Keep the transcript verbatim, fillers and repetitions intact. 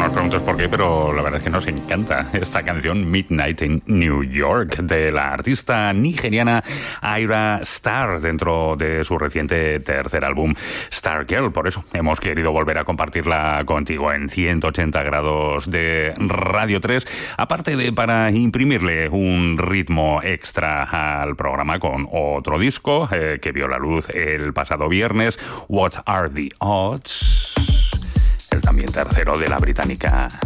nos preguntes por qué, pero la verdad es que nos encanta esta canción Midnight in New York de la artista nigeriana Ayra Starr dentro de su reciente tercer álbum Stargirl. Por eso hemos querido volver a compartirla contigo en ciento ochenta grados de Radio tres, aparte de para imprimirle un ritmo extra al programa con otro disco eh, que vio la luz el pasado viernes, What Are the Odds? El también tercero de la británica